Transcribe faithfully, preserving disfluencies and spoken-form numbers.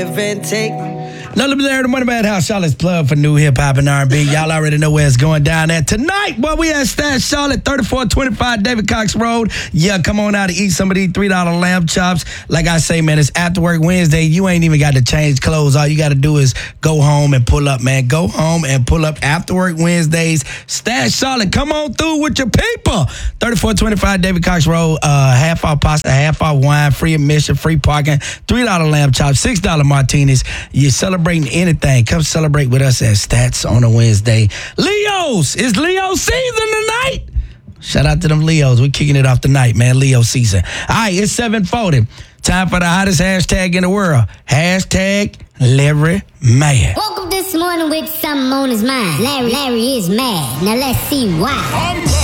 Now, let me there, the Money Madhouse, Charlotte's plug for new hip hop and R and B. Y'all already know where it's going down at tonight. Boy, we at Stash Charlotte, thirty-four twenty-five David Cox Road. Yeah, come on out and eat some of these three dollar lamb chops. Like I say, man, it's After Work Wednesday. You ain't even got to change clothes. All you got to do is go home and pull up, man. Go home and pull up After Work Wednesdays. Stash Charlotte, come on through with your people. thirty-four twenty-five David Cox Road. Uh, half off pasta, half off wine, free admission, free parking, three dollar lamb chops, six dollar martinis. You celebrating anything, come celebrate with us at Stats on a Wednesday. Leos, it's Leo season tonight. Shout out to them Leos. We're kicking it off tonight, man. Leo season. All right, it's seven forty. Time for the hottest hashtag in the world. Hashtag Larry Mad. Woke up this morning with something on his mind. Larry, Larry is mad. Now let's see why.